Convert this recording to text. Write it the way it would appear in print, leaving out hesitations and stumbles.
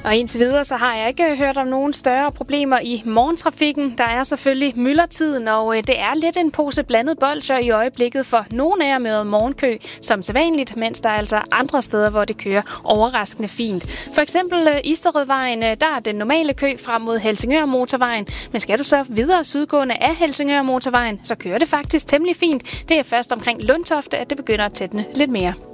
Og indtil videre, så har jeg ikke hørt om nogen større problemer i morgentrafikken. Der er selvfølgelig myldretiden, og det er lidt en pose blandet bolsjer i øjeblikket for nogle af jer med morgenkø, som sædvanligt, mens der er altså andre steder, hvor det kører overraskende fint. For eksempel Isterødvejen, der er den normale kø frem mod Helsingør Motorvejen, men skal du så videre sydgående af Helsingør Motorvejen, så kører det faktisk temmelig fint. Det er først omkring Lundtofte, at det begynder at tætne lidt mere.